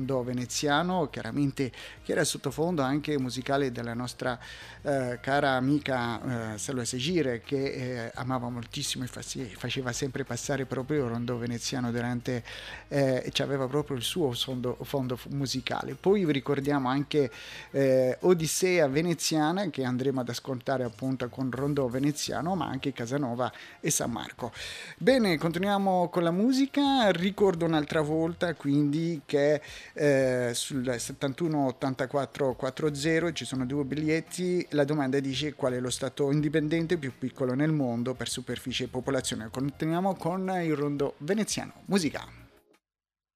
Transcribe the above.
rondò veneziano, chiaramente che era sottofondo anche musicale della nostra cara amica Salve Segire, che amava moltissimo e faceva sempre passare proprio il rondò veneziano durante ci aveva proprio il suo fondo musicale. Poi vi ricordiamo anche Odissea veneziana, che andremo ad ascoltare appunto con rondò veneziano, ma anche Casanova e San Marco. Bene, continuiamo con la musica. Ricordo un'altra volta quindi che sul 71 84 40 ci sono 2 biglietti. La domanda dice qual è lo stato indipendente più piccolo nel mondo per superficie e popolazione. Continuiamo con il rondò veneziano. Musica.